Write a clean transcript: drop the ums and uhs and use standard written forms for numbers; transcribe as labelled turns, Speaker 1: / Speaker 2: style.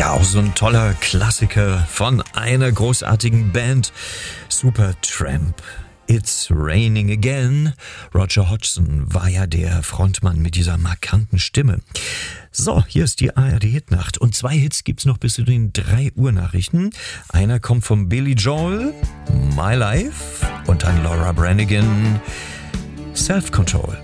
Speaker 1: Ja, auch so ein toller Klassiker von einer großartigen Band, Supertramp. It's Raining Again. Roger Hodgson war ja der Frontmann mit dieser markanten Stimme. So, hier ist die ARD-Hitnacht. Und 2 Hits gibt's noch bis zu den 3 Uhr Nachrichten. Einer kommt von Billy Joel, My Life, und dann Laura Branigan, Self Control.